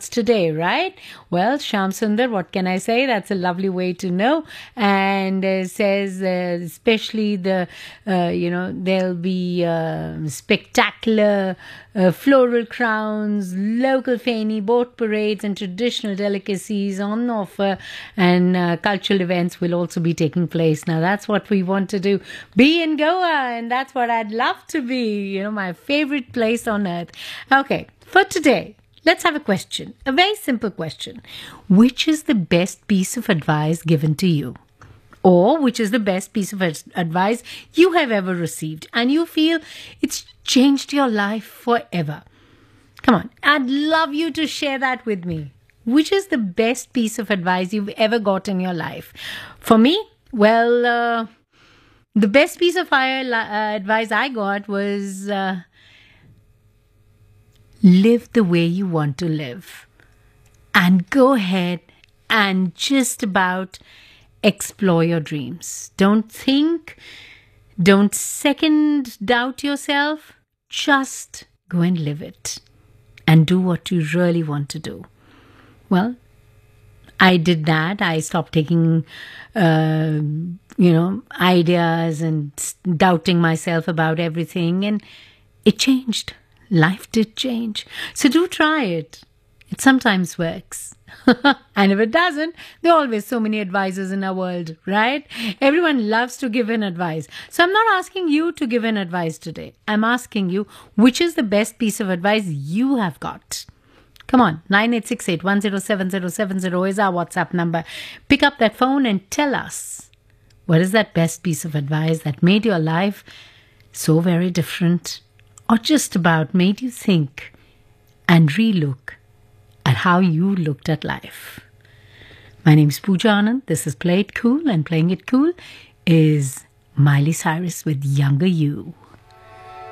starts today, right? Well, Shyam Sundar, what can I say? That's a lovely way to know. And says, especially there'll be spectacular floral crowns, local Feni boat parades, and traditional delicacies on offer. And cultural events will also be taking place. Now, that's what we want to do. Be in Goa, and that's what I'd love to be. My favorite place on earth. Okay, for today, let's have a question. A very simple question. Which is the best piece of advice given to you? Or which is the best piece of advice you have ever received and you feel it's changed your life forever? Come on, I'd love you to share that with me. Which is the best piece of advice you've ever got in your life? For me, well, the best piece of advice I got was live the way you want to live. And go ahead and just about explore your dreams. Don't think, don't second doubt yourself. Just go and live it and do what you really want to do. Well, I did that. I stopped taking, ideas and doubting myself about everything, and it changed. Life did change. So do try it. It sometimes works. And if it doesn't, there are always so many advisors in our world, right? Everyone loves to give an advice. So I'm not asking you to give an advice today. I'm asking you, which is the best piece of advice you have got? Come on, 9868-107070 is our WhatsApp number. Pick up that phone and tell us, what is that best piece of advice that made your life so very different, or just about made you think and relook at how you looked at life? My name is Pooja Anand. This is Play It Cool, and playing it cool is Miley Cyrus with Younger You.